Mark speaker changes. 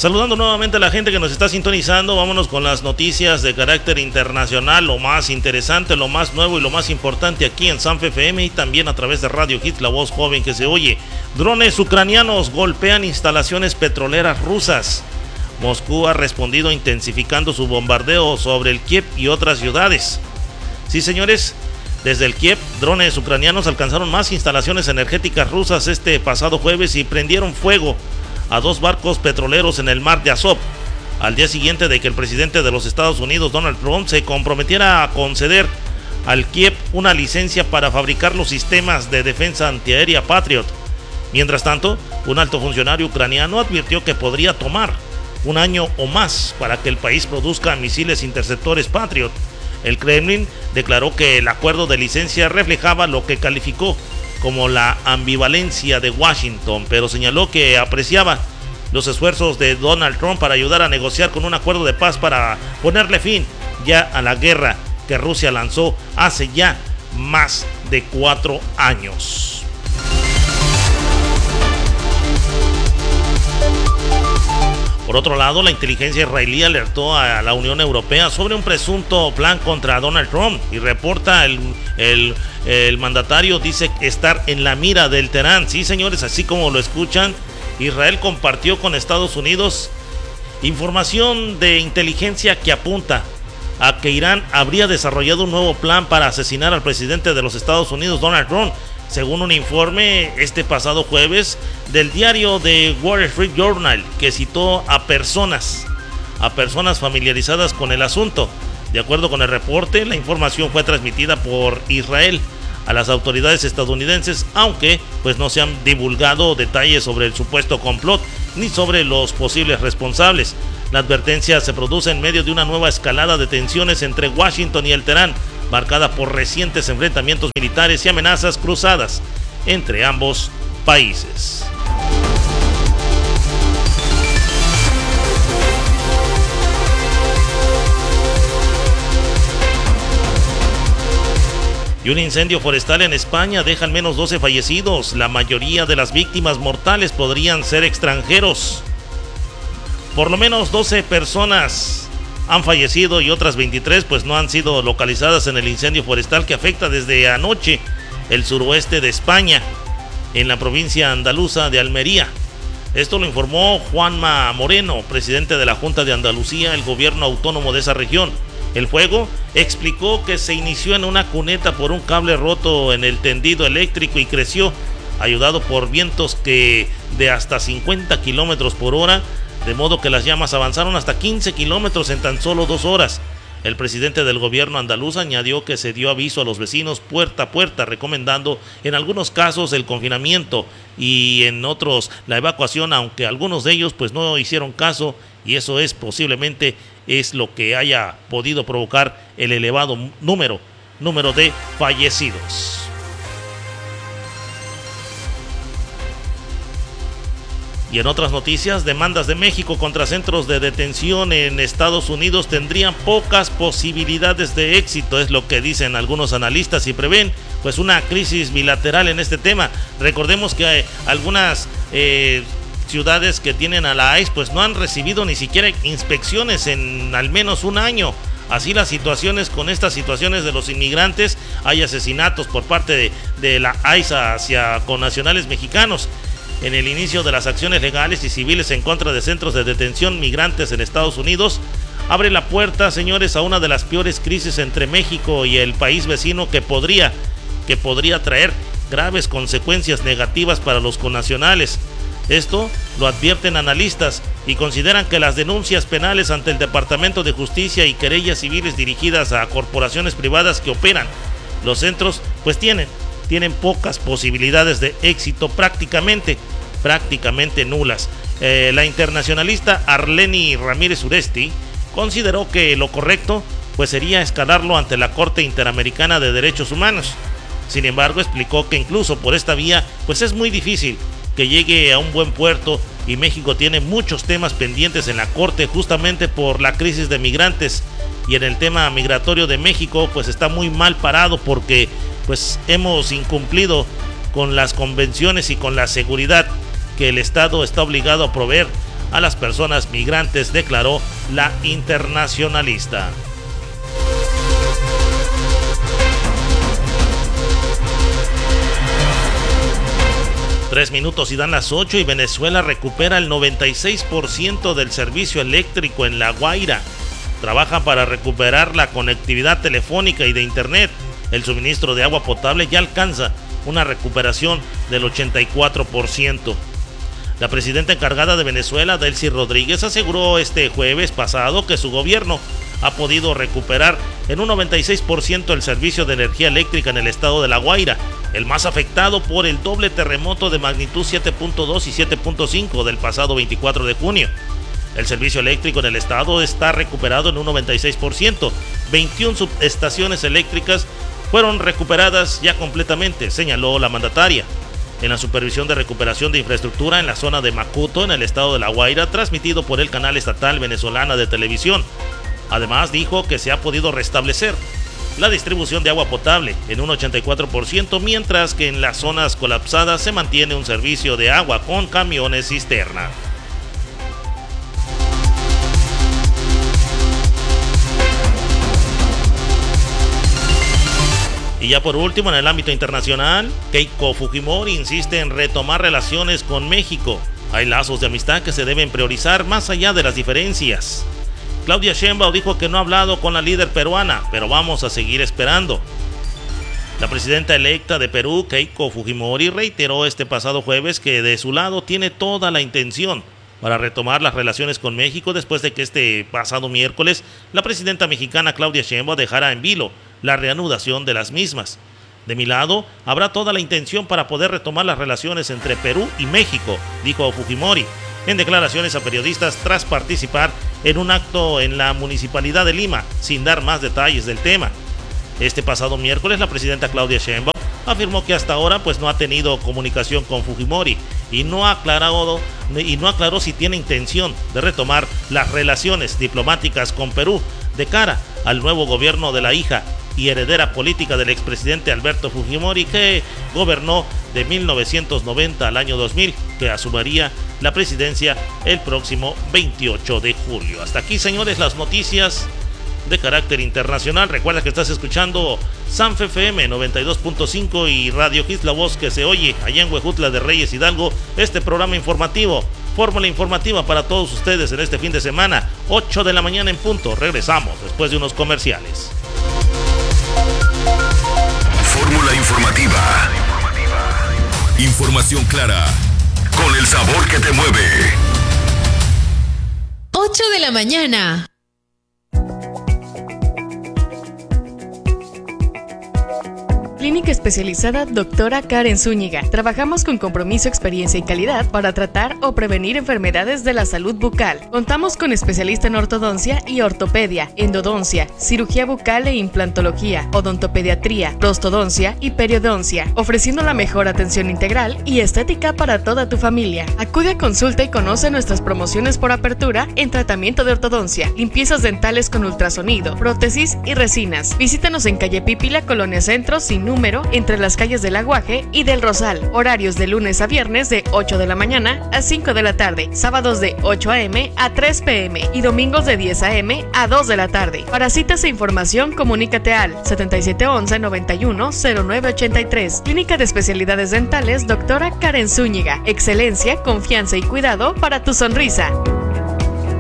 Speaker 1: Saludando nuevamente a la gente que nos está sintonizando, vámonos con las noticias de carácter internacional, lo más interesante, lo más nuevo y lo más importante aquí en Sanfe FM y también a través de Radio Hits, la voz joven que se oye. Drones ucranianos golpean instalaciones petroleras rusas. Moscú ha respondido intensificando su bombardeo sobre el Kiev y otras ciudades. Sí, señores, desde el Kiev, drones ucranianos alcanzaron más instalaciones energéticas rusas este pasado jueves y prendieron fuego a 2 barcos petroleros en el mar de Azov, al día siguiente de que el presidente de los Estados Unidos, Donald Trump, se comprometiera a conceder al Kiev una licencia para fabricar los sistemas de defensa antiaérea Patriot. Mientras tanto, un alto funcionario ucraniano advirtió que podría tomar un año o más para que el país produzca misiles interceptores Patriot. El Kremlin declaró que el acuerdo de licencia reflejaba lo que calificó como la ambivalencia de Washington, pero señaló que apreciaba los esfuerzos de Donald Trump para ayudar a negociar con un acuerdo de paz para ponerle fin ya a la guerra que Rusia lanzó hace ya más de 4 años. Por otro lado, la inteligencia israelí alertó a la Unión Europea sobre un presunto plan contra Donald Trump y reporta el mandatario dice estar en la mira del Teherán. Sí, señores, así como lo escuchan, Israel compartió con Estados Unidos información de inteligencia que apunta a que Irán habría desarrollado un nuevo plan para asesinar al presidente de los Estados Unidos, Donald Trump, según un informe este pasado jueves del diario The Wall Street Journal, que citó a personas familiarizadas con el asunto. De acuerdo con el reporte, la información fue transmitida por Israel a las autoridades estadounidenses, aunque pues no se han divulgado detalles sobre el supuesto complot ni sobre los posibles responsables. La advertencia se produce en medio de una nueva escalada de tensiones entre Washington y el Teherán, marcada por recientes enfrentamientos militares y amenazas cruzadas entre ambos países. Y un incendio forestal en España deja al menos 12 fallecidos. La mayoría de las víctimas mortales podrían ser extranjeros. Por lo menos 12 personas han fallecido y otras 23 pues no han sido localizadas en el incendio forestal que afecta desde anoche el suroeste de España, en la provincia andaluza de Almería. Esto lo informó Juanma Moreno, presidente de la Junta de Andalucía, el gobierno autónomo de esa región. El fuego, explicó, que se inició en una cuneta por un cable roto en el tendido eléctrico y creció, ayudado por vientos de hasta 50 kilómetros por hora, de modo que las llamas avanzaron hasta 15 kilómetros en tan solo 2 horas. El presidente del gobierno andaluz añadió que se dio aviso a los vecinos puerta a puerta, recomendando en algunos casos el confinamiento y en otros la evacuación, aunque algunos de ellos pues no hicieron caso, y eso es posiblemente es lo que haya podido provocar el elevado número de fallecidos. Y en otras noticias, demandas de México contra centros de detención en Estados Unidos tendrían pocas posibilidades de éxito, es lo que dicen algunos analistas, y prevén pues una crisis bilateral en este tema. Recordemos que hay algunas ciudades que tienen a la ICE pues no han recibido ni siquiera inspecciones en al menos un año. Así las situaciones con estas situaciones de los inmigrantes, hay asesinatos por parte de la ICE hacia connacionales mexicanos. En el inicio de las acciones legales y civiles en contra de centros de detención migrantes en Estados Unidos, abre la puerta, señores, a una de las peores crisis entre México y el país vecino que podría traer graves consecuencias negativas para los connacionales. Esto lo advierten analistas y consideran que las denuncias penales ante el Departamento de Justicia y querellas civiles dirigidas a corporaciones privadas que operan los centros pues tienen pocas posibilidades de éxito, prácticamente nulas. La internacionalista Arleni Ramírez Uresti consideró que lo correcto pues sería escalarlo ante la Corte Interamericana de Derechos Humanos. Sin embargo, explicó que incluso por esta vía pues es muy difícil que llegue a un buen puerto, y México tiene muchos temas pendientes en la Corte justamente por la crisis de migrantes, y en el tema migratorio de México pues está muy mal parado porque pues hemos incumplido con las convenciones y con la seguridad que el Estado está obligado a proveer a las personas migrantes, declaró la internacionalista. Tres minutos y dan las 8 y Venezuela recupera el 96% del servicio eléctrico en La Guaira. Trabajan para recuperar la conectividad telefónica y de internet. El suministro de agua potable ya alcanza una recuperación del 84%. La presidenta encargada de Venezuela, Delcy Rodríguez, aseguró este jueves pasado que su gobierno ha podido recuperar en un 96% el servicio de energía eléctrica en el estado de La Guaira, el más afectado por el doble terremoto de magnitud 7.2 y 7.5 del pasado 24 de junio. El servicio eléctrico en el estado está recuperado en un 96%. 21 subestaciones eléctricas fueron recuperadas ya completamente, señaló la mandataria. En la supervisión de recuperación de infraestructura en la zona de Macuto, en el estado de La Guaira, transmitido por el canal estatal venezolana de televisión. Además, dijo que se ha podido restablecer la distribución de agua potable en un 84%, mientras que en las zonas colapsadas se mantiene un servicio de agua con camiones cisterna. Y ya por último, en el ámbito internacional, Keiko Fujimori insiste en retomar relaciones con México. Hay lazos de amistad que se deben priorizar más allá de las diferencias. Claudia Sheinbaum dijo que no ha hablado con la líder peruana, pero vamos a seguir esperando. La presidenta electa de Perú, Keiko Fujimori, reiteró este pasado jueves que de su lado tiene toda la intención para retomar las relaciones con México después de que este pasado miércoles la presidenta mexicana Claudia Sheinbaum dejara en vilo la reanudación de las mismas. De mi lado, habrá toda la intención para poder retomar las relaciones entre Perú y México, dijo Fujimori en declaraciones a periodistas tras participar en un acto en la Municipalidad de Lima, sin dar más detalles del tema. Este pasado miércoles, la presidenta Claudia Sheinbaum afirmó que hasta ahora no ha tenido comunicación con Fujimori y no aclaró si tiene intención de retomar las relaciones diplomáticas con Perú de cara al nuevo gobierno de la hija y heredera política del expresidente Alberto Fujimori, que gobernó de 1990 al año 2000, que asumiría la presidencia el próximo 28 de julio. Hasta aquí, señores, las noticias de carácter internacional. Recuerda que estás escuchando Sanf FM 92.5 y Radio Hits, la voz que se oye allá en Huejutla de Reyes, Hidalgo. Este programa informativo, fórmula informativa para todos ustedes en este fin de semana, 8 de la mañana en punto. Regresamos después de unos comerciales.
Speaker 2: Fórmula informativa. Información clara, con el sabor que te mueve.
Speaker 3: 8 de la mañana. Clínica especializada Doctora Karen Zúñiga. Trabajamos con compromiso, experiencia y calidad para tratar o prevenir enfermedades de la salud bucal. Contamos con especialista en ortodoncia y ortopedia, endodoncia, cirugía bucal e implantología, odontopediatría, prostodoncia y periodoncia, ofreciendo la mejor atención integral y estética para toda tu familia. Acude a consulta y conoce nuestras promociones por apertura en tratamiento de ortodoncia, limpiezas dentales con ultrasonido, prótesis y resinas. Visítanos en calle Pípila, Colonia Centro, sin número, entre las calles del Aguaje y del Rosal. Horarios de lunes a viernes de 8 de la mañana a 5 de la tarde, sábados de 8 a.m. a 3 p.m. y domingos de 10 a.m. a 2 de la tarde. Para citas e información, comunícate al 7711-910983. Clínica de Especialidades Dentales Doctora Karen Zúñiga. Excelencia, confianza y cuidado para tu sonrisa.